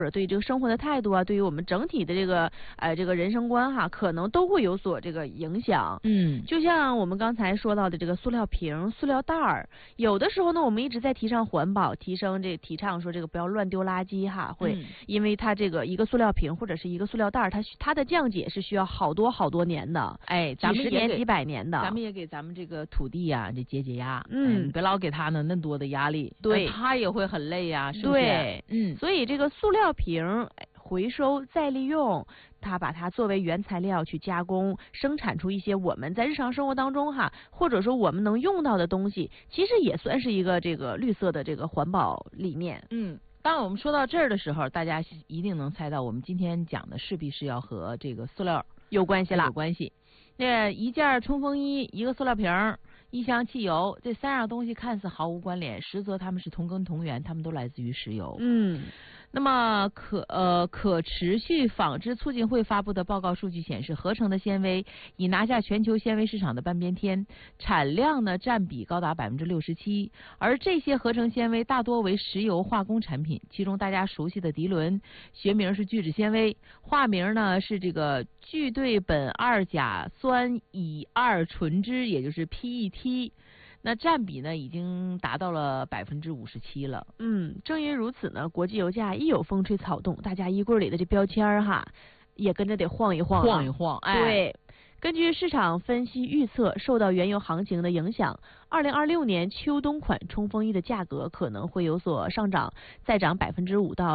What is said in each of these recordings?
者对这个生活的态度啊，对于我们整体的这个人生观哈，可能都会有所这个影响。就像我们刚才说到的这个塑料瓶、塑料袋儿，有的时候呢，我们一直在提倡环保，提倡说这个不要乱丢垃圾哈，会因为它这个一个塑料瓶或者是一个塑料袋儿，它的降解是需要好多年的， 咱们几十年、几百年的。 咱们也给咱们这个土地呀，这解压，别老给他呢那么多的压力， 对， 他也会很累呀，是不是？ 对，所以这个塑料瓶回收再利用，它把它作为原材料去加工，生产出一些我们在日常生活当中哈，或者说我们能用到的东西，其实也算是一个这个绿色的这个环保理念。 当我们说到这儿的时候，大家一定能猜到，我们今天讲的势必是要和这个塑料有关系了。 有关系。那一件冲锋衣，一个塑料瓶，一箱汽油，这3样东西看似毫无关联，实则它们是同根同源，它们都来自于石油。那么可持续纺织促进会发布的报告数据显示，合成的纤维已拿下全球纤维市场的半边天，产量呢占比高达67%，而这些合成纤维大多为石油化工产品，其中大家熟悉的涤纶，学名是聚酯纤维，化名呢是这个聚对苯二甲酸乙二醇酯，也就是 PET。那占比呢，已经达到了57%了。 正因如此呢，国际油价一有风吹草动，大家衣柜里的这标签哈，也跟着得晃一晃， 晃一晃。 对。根据市场分析预测，受到原油行情的影响，2026年秋冬款冲锋衣的价格可能会有所上涨，再涨5%到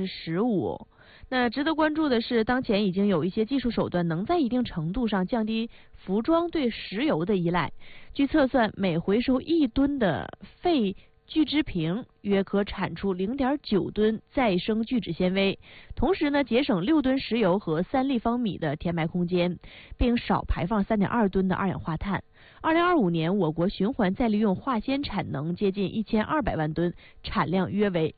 15%。那值得关注的是，当前已经有一些技术手段能在一定程度上降低服装对石油的依赖。据测算，每回收1吨的废聚酯瓶约可产出0.9吨再生聚酯纤维，同时呢，节省6吨石油和3立方米的填埋空间，并少排放3.2吨的二氧化碳。2025年，我国循环再利用化纤产能接近1200万吨，产量约为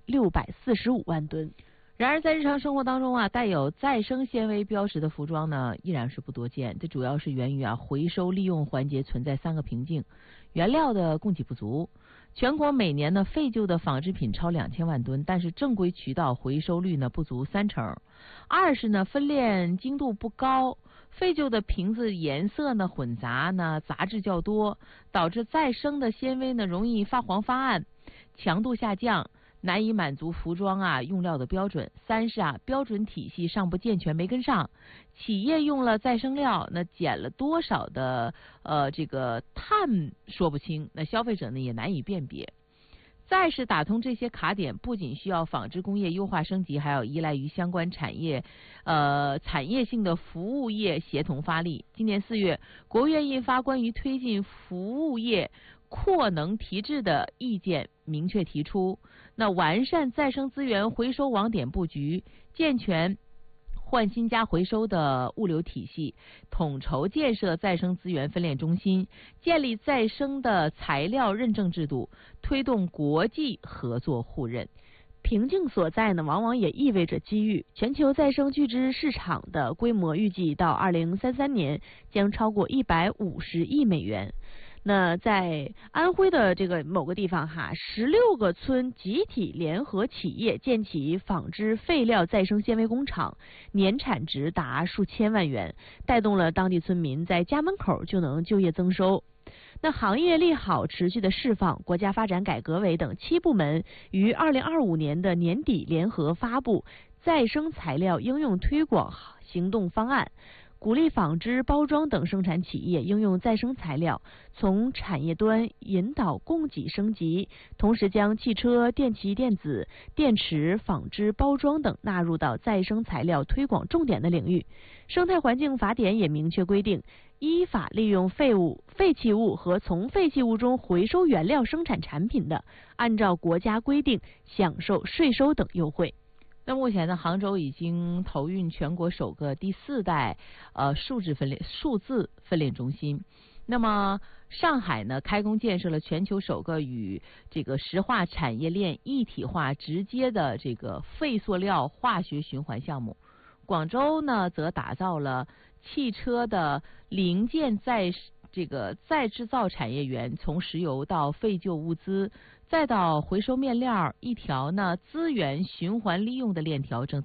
645万吨。 然而，在日常生活当中啊，带有再生纤维标识的服装呢，依然是不多见。这主要是源于回收利用环节存在3个瓶颈：原料的供给不足。全国每年呢废旧的纺织品超2000万吨，但是正规渠道回收率呢不足30%。二是呢分链精度不高，废旧的瓶子颜色呢混杂呢，杂质较多，导致再生的纤维呢容易发黄发暗，强度下降，难以满足服装用料的标准。三是标准体系尚不健全，没跟上。企业用了再生料，那减了多少的这个碳说不清，那消费者呢也难以辨别。再是打通这些卡点，不仅需要纺织工业优化升级，还要依赖于相关产业产业性的服务业协同发力。今年4月，国务院印发关于推进服务业扩能提质的意见，明确提出，那完善再生资源回收网点布局，健全换新加回收的物流体系，统筹建设再生资源分链中心，建立再生的材料认证制度，推动国际合作互认。 瓶颈所在呢，往往也意味着机遇。全球再生聚酯市场的规模预计到2033年将超过150亿美元。那在安徽的这个某个地方16个村集体联合企业建起纺织废料再生纤维工厂，年产值达数千万元，带动了当地村民在家门口就能就业增收。那行业利好持续的释放，国家发展改革委等7部门于2025年的年底联合发布再生材料应用推广行动方案，鼓励纺织、包装等生产企业应用再生材料，从产业端引导供给升级，同时将汽车、电气电子、电池、纺织、包装等纳入到再生材料推广重点的领域。生态环境法典也明确规定，依法利用废弃物和从废弃物中回收原料生产产品的，按照国家规定享受税收等优惠。 那目前呢，杭州已经投运全国首个第4代数字分链中心。那么上海呢，开工建设了全球首个与这个石化产业链一体化直接的这个废塑料化学循环项目。广州呢，则打造了汽车的零件再制造产业园，从石油到废旧物资，再到回收面料，一条呢资源循环利用的链条正在